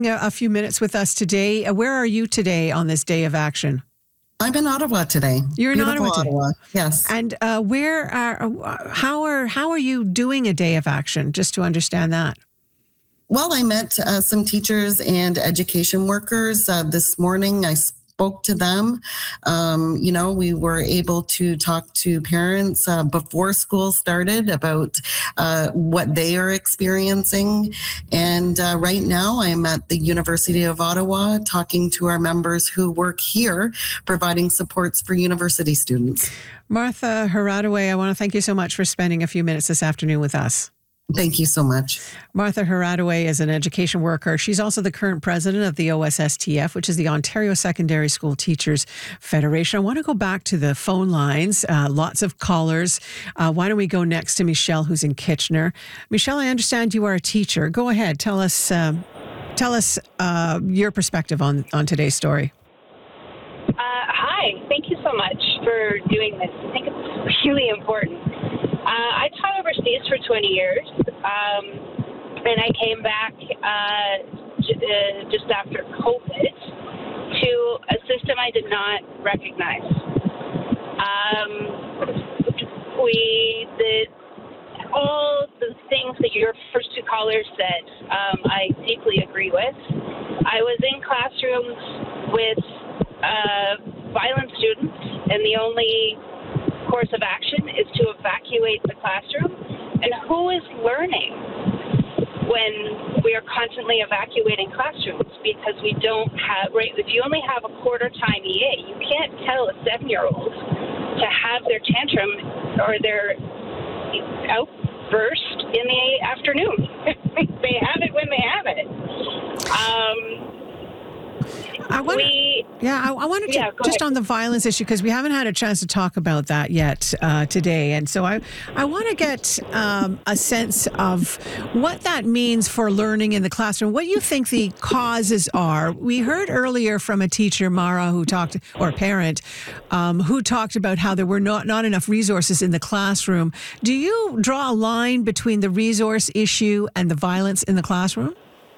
A few minutes with us today. Where are you today on this day of action? I'm in Ottawa today. You're in Beautiful Ottawa today. Yes. And how are you doing a day of action? Just to understand that. Well, I met some teachers and education workers this morning. I spoke to them. We were able to talk to parents before school started about what they are experiencing. And right now I'm at the University of Ottawa talking to our members who work here, providing supports for university students. Martha Haradaway, I want to thank you so much for spending a few minutes this afternoon with us. Thank you so much. Martha Haradaway is an education worker. She's also the current president of the OSSTF, which is the Ontario Secondary School Teachers Federation. I want to go back to the phone lines. Lots of callers. Why don't we go next to Michelle, who's in Kitchener? Michelle, I understand you are a teacher. Go ahead. Tell us your perspective on today's story. Hi. Thank you so much for doing this. I think it's really important. I taught overseas for 20 years, and I came back just after COVID to a system I did not recognize. All the things that your first two callers said, I deeply agree with. I was in classrooms with violent students, and the only course of action is to evacuate the classroom. And who is learning when we are constantly evacuating classrooms? Because we don't have, right, if you only have a quarter-time EA, you can't tell a 7-year-old to have their tantrum or their outburst in the afternoon. They have it when they have it. I want to just on the violence issue, because we haven't had a chance to talk about that yet today. And so I want to get a sense of what that means for learning in the classroom, what you think the causes are. We heard earlier from a teacher, Mara, or a parent, who talked about how there were not enough resources in the classroom. Do you draw a line between the resource issue and the violence in the classroom?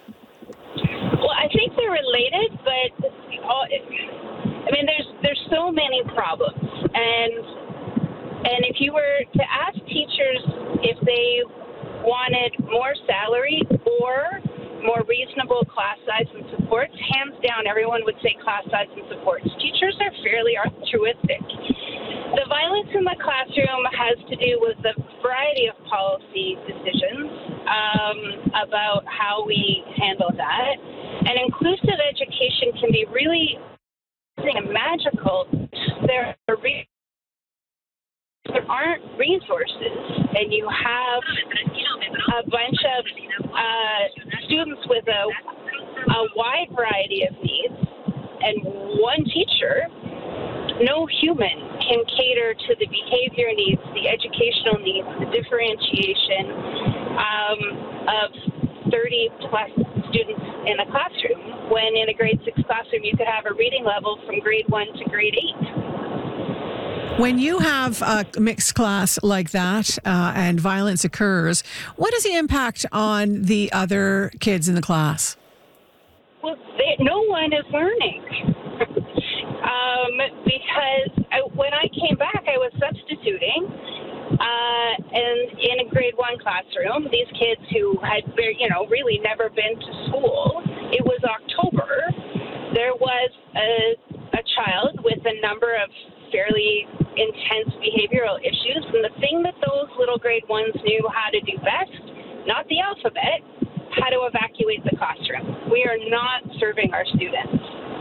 I think they're related, but there's so many problems, and if you were to ask teachers if they wanted more salary or more reasonable class size and supports, hands down, everyone would say class size and supports. Teachers are fairly altruistic. The violence in the classroom has to do with a variety of policy decisions about how we handle that. And inclusive education can be really magical. There aren't resources, and you have a bunch of students with a wide variety of needs, and one teacher. No human can cater to the behavior needs, the educational needs, the differentiation of 30-plus students in a classroom, when in a grade 6 classroom you could have a reading level from grade 1 to grade 8. When you have a mixed class like that and violence occurs, what is the impact on the other kids in the class? Well, no one is learning. Because when I came back, I was substituting, and in a grade 1 classroom, these kids who had, really never been to school. It was October. There was a child with a number of fairly intense behavioral issues, and the thing that those little grade 1s knew how to do best, not the alphabet, how to evacuate the classroom. We are not serving our students.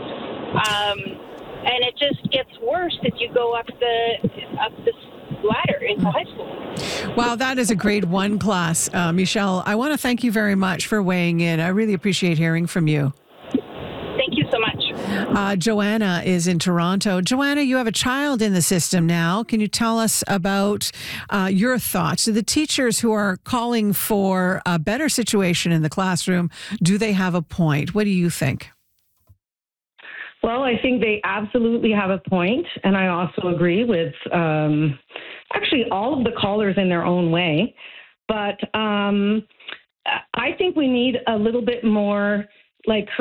And it just gets worse as you go up this ladder into high school. Wow, that is a grade 1 class. Michelle, I want to thank you very much for weighing in. I really appreciate hearing from you. Thank you so much. Joanna is in Toronto. Joanna, you have a child in the system now. Can you tell us about your thoughts? Do the teachers who are calling for a better situation in the classroom, do they have a point? What do you think? Well, I think they absolutely have a point, and I also agree with actually all of the callers in their own way. But I think we need a little bit more